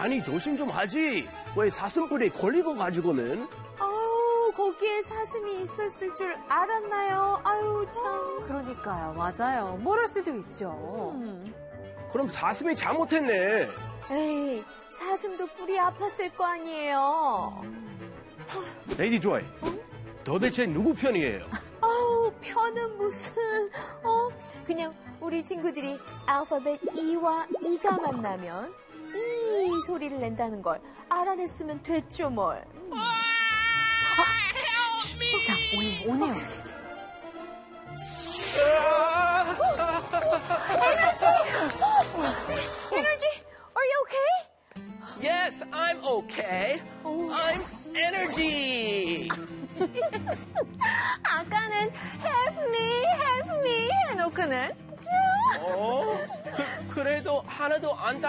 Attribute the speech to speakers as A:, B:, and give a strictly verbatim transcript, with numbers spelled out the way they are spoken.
A: 아니, 조심 좀 하지. 왜 사슴뿔에 걸리고 가지고는.
B: 아우, 거기에 사슴이 있었을 줄 알았나요? 아유, 참.
C: 그러니까요. 맞아요. 모를 수도 있죠.
B: 음.
A: 그럼 사슴이 잘못했네.
B: 에이, 사슴도 뿔이 아팠을 거 아니에요.
A: 레이디 조이, 도대체 누구 편이에요?
B: 아우, 편은 무슨, 어? 그냥 우리 친구들이 알파벳 E와 E가 만나면 이 소리를 낸다는 걸 알아냈으면 됐죠, 뭘. 음.
C: 자, 오네요, 오네요.
B: 에너지, are you okay?
A: Yes, I'm okay. I'm energy.
C: 아까는 help me, help me 해놓고는 쭉.
A: 어? 그, 그래도 하나도 안